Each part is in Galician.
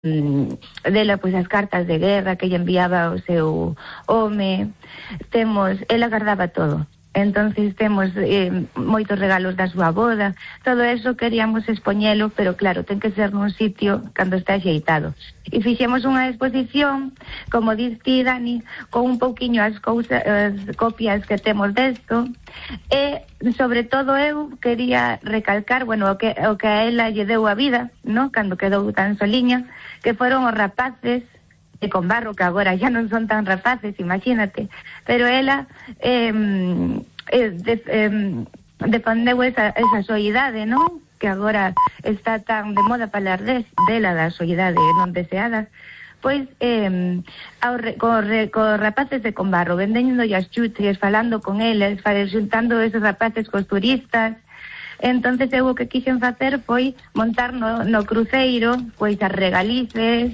dela pois as cartas de guerra que lle enviaba o seu home, ela guardaba todo. Entonces temos moitos regalos da súa boda, todo eso queríamos expoñelo, pero claro, ten que ser nun sitio cando está axeitado. E fixemos unha exposición, como diste, Dani, con un pouquiño as copias que temos desto, e sobre todo eu quería recalcar, bueno, o que a ela lle deu a vida, no? Cando quedou tan soliña, que foron os rapaces de Combarro, que agora xa non son tan rapaces, imagínate, pero ela defendeu esa soidade, non? Que agora está tan de moda falar dela, da soidade non deseada, pois cos rapaces de Combarro, vendendo as chuches, falando con eles, xuntando esos rapaces cos turistas. Entonces eu o que quixen facer foi montar no cruceiro pois as regalices,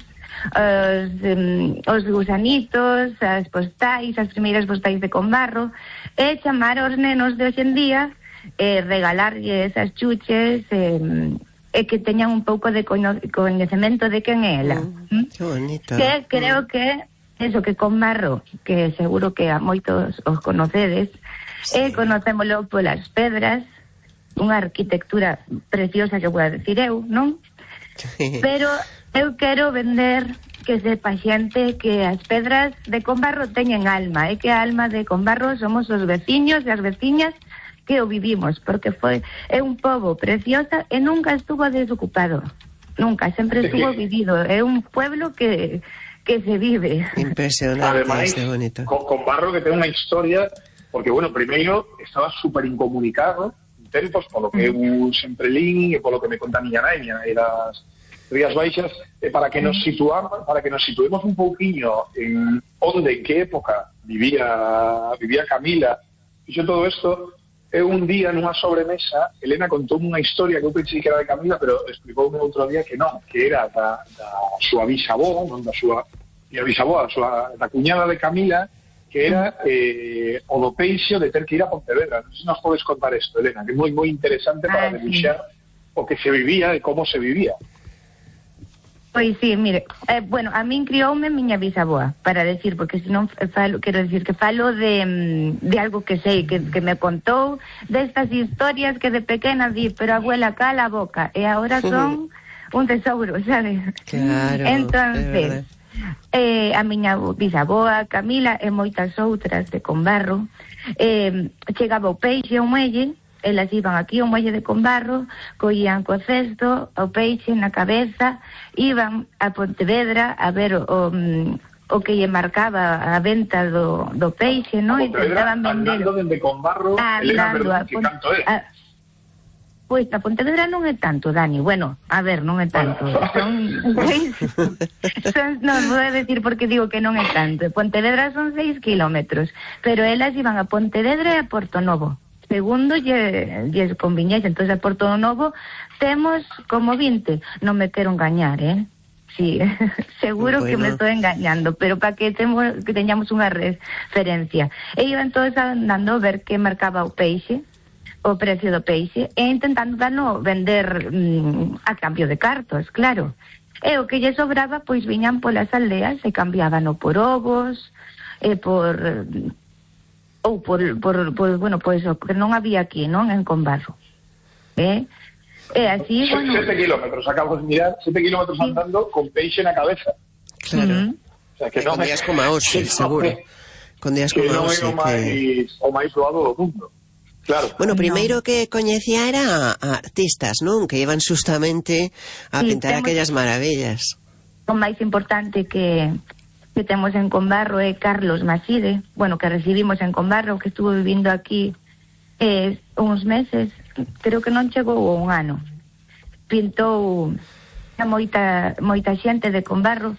os gusanitos, as postais, as primeiras postais de Combarro, e chamar aos nenos de hoxe en día, regalarlle esas chuches, e que teñan un pouco de coñecemento de quen é ela. Que bonito. Que creo que eso, que Combarro, que seguro que a moitos os conocedes, conocémolo polas pedras, unha arquitectura preciosa que vou a decir eu, non? Pero eu quero vender que sepa xente que as pedras de Combarro teñen alma, e que a alma de Combarro somos os veciños e as veciñas que o vivimos, porque é un pobo preciosa e nunca estuvo desocupado, nunca, sempre estuvo vivido, é un pueblo que se vive. Impresionante. Ademais, Combarro que ten unha historia, porque, bueno, primeiro estaba super incomunicado en tempos, polo que eu sempre lín e polo que me conta a miña naña e das Rías Baixas, para que nos situemos un pouquiño en onde, en que época vivía Camila. Fixo todo isto. Un día nunha sobremesa Elena contou unha historia que eu pensei que era de Camila, pero explicoume outro día que non, que era da súa bisavó, non da súa bisavó, da cuñada de Camila, que era o do peixe de ter que ir a Pontevedra. Non sei se nos podes contar isto, Elena, que é moi moi interesante para debuxar o que se vivía e como se vivía. Pois sí, mire, bueno, a min crioume miña bisaboa, para decir, porque senón quero decir que falo de algo que sei, que me contou, destas historias que de pequena di, pero abuela, cala a boca, e agora son un tesouro, sabes? Claro. Entonces, a miña bisaboa, Camila, e moitas outras de Combarro, chegaba o peixe ao muelle, elas iban aquí ao muelle de Combarro, collían co cesto, o peixe na cabeza, iban a Pontevedra a ver o que lle marcaba a venta do peixe, non? E tentaban vender. Andando dende Combarro, Elena, perdón, que tanto é? Pois a Pontevedra non é tanto, Dani. Bueno, a ver, non é tanto. Non vou decir porque digo que non é tanto. Pontevedra son 6 kilómetros, pero elas iban a Pontevedra e a Porto Novo. Segundo lles conviñese. Entón a Porto Novo temos como 20. Non me quero engañar, Sí, seguro que me estou engañando, pero para que teñamos unha referencia. E iban todos andando a ver que marcaba o peixe, o precio do peixe, e intentando vender a cambio de cartos, claro. E o que lle sobraba, pois viñan polas aldeas e cambiábano por ovos, bueno, pois o que non había aquí, non? En Combarro. E así, bueno... 7 kilómetros, acabo de mirar, 7 kilómetros andando con peixe na cabeza. Claro. O sea, que non con días como a hoxe, seguro. Con días como a hoxe. Que non é o máis doado do mundo. Claro. Bueno, primeiro que coñecía era a artistas, non? Que iban justamente a pintar aquellas maravillas. O máis importante que temos en Combarro é Carlos Maside, bueno, que recibimos en Combarro, que estuvo vivindo aquí uns meses, creo que non chegou un ano. Pintou a moita xente de Combarro,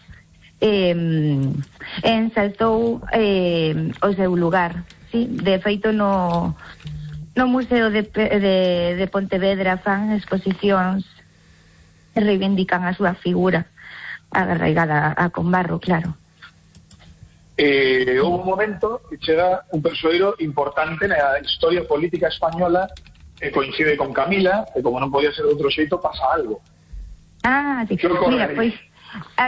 ensalzou o seu lugar, sí? De feito no Museo de Pontevedra fan exposicións que reivindican a súa figura arraigada a Combarro, claro. Houve un momento que chega un persoeiro importante na historia política española que coincide con Camila, e como non podía ser de outro xeito, pasa algo. Sí. Mira, pois